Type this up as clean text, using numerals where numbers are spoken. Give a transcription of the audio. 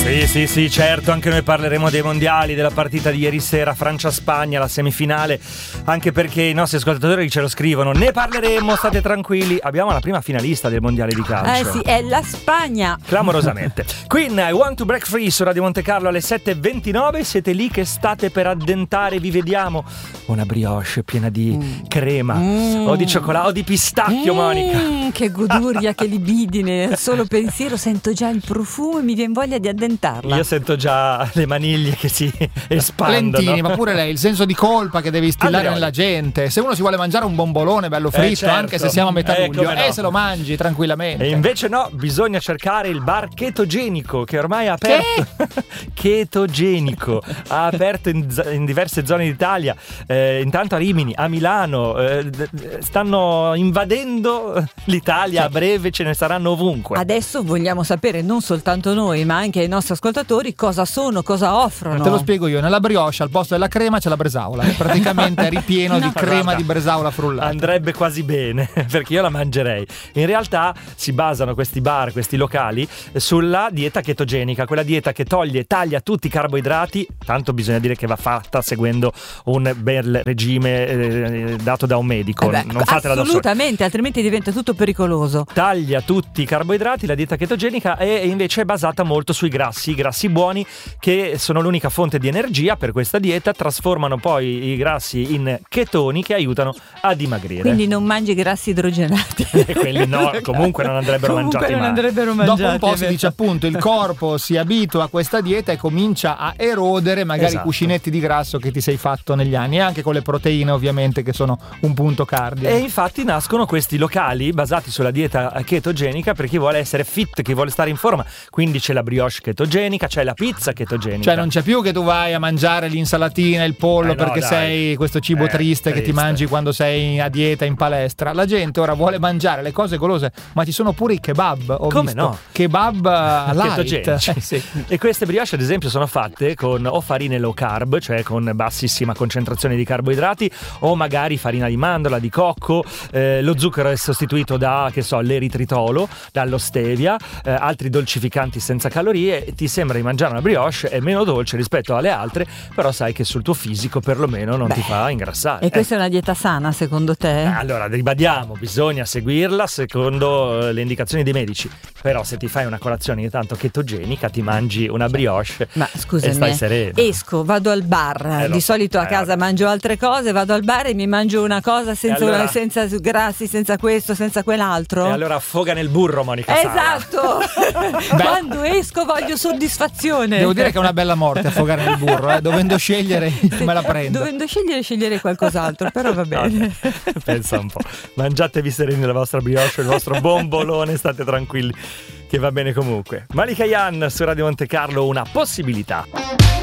Sì, certo, anche noi parleremo dei mondiali, della partita di ieri sera, Francia-Spagna, la semifinale, anche perché i nostri ascoltatori ce lo scrivono, ne parleremo, state tranquilli, abbiamo la prima finalista del mondiale di calcio. Sì, è la Spagna. Clamorosamente. Queen, I Want to Break Free su Radio Monte Carlo alle 7:29, siete lì che state per addentare, vi vediamo una brioche piena di crema o di cioccolato o di pistacchio, Monica. Che goduria, che libidine, solo pensiero sento già il profumo e mi viene voglia di addentarla. Io sento già le maniglie che si espandono. Lentini, ma pure lei, il senso di colpa che deve instillare nella gente. Se uno si vuole mangiare un bombolone bello fritto, certo, anche se siamo a metà luglio, no, se lo mangi tranquillamente. E invece no, bisogna cercare il bar chetogenico, che ormai è aperto. Chetogenico, ha aperto in diverse zone d'Italia, intanto a Rimini, a Milano, stanno invadendo l'Italia, a breve ce ne saranno ovunque. Adesso vogliamo sapere, non soltanto noi ma anche i nostri ascoltatori, cosa sono, cosa offrono. Te lo spiego io, nella brioche al posto della crema c'è la bresaola, praticamente è ripieno di crema di bresaola frullata. Andrebbe quasi bene, perché io la mangerei. In realtà si basano questi bar, questi locali, sulla dieta chetogenica, quella dieta che taglia tutti i carboidrati, tanto bisogna dire che va fatta seguendo un bel regime dato da un medico, non fatela da soli. Assolutamente, altrimenti diventa tutto pericoloso. Taglia tutti i carboidrati, la dieta chetogenica, e invece è basata molto sui grassi, i grassi buoni, che sono l'unica fonte di energia per questa dieta, trasformano poi i grassi in chetoni che aiutano a dimagrire. Quindi non mangi grassi idrogenati. Quelli no, comunque non andrebbero mangiati mai. Dopo un po' si dice appunto il corpo si abitua a questa dieta e comincia a erodere magari i cuscinetti di grasso che ti sei fatto negli anni, e anche con le proteine ovviamente che sono un punto cardine. E infatti nascono questi locali basati sulla dieta chetogenica per chi vuole essere fit, chi vuole stare in forma. Quindi c'è la brioche chetogenica, c'è la pizza chetogenica. Cioè non c'è più che tu vai a mangiare l'insalatina, il pollo perché sei questo cibo triste che ti mangi quando sei a dieta in palestra. La gente ora vuole mangiare le cose golose, ma ci sono pure i kebab, Come no? Kebab light. Sì. E queste brioche ad esempio sono fatte con o farine low carb, cioè con bassissima concentrazione di carboidrati, o magari farina di mandorla, di cocco, lo zucchero è sostituito da, l'eritritolo, dallo stevia, altri dolcificanti senza calorie. Ti sembra di mangiare una brioche, è meno dolce rispetto alle altre, però sai che sul tuo fisico perlomeno non ti fa ingrassare. E questa è una dieta sana secondo te? Allora ribadiamo, bisogna seguirla secondo le indicazioni dei medici, però se ti fai una colazione ogni tanto chetogenica ti mangi una brioche, ma scusami, e stai sereno. Esco, vado al bar, di solito a casa mangio altre cose, vado al bar e mi mangio una cosa senza grassi, senza questo, senza quell'altro. E allora affoga nel burro, Monica. Esatto. Quando esco voglio soddisfazione. Devo dire che è una bella morte affogare nel burro, dovendo scegliere come la prendo. Dovendo scegliere qualcos'altro, però va bene. Pensa un po'. Mangiatevi sereni la vostra brioche, il vostro bombolone, state tranquilli che va bene comunque. Malika Yan su Radio Monte Carlo, una possibilità.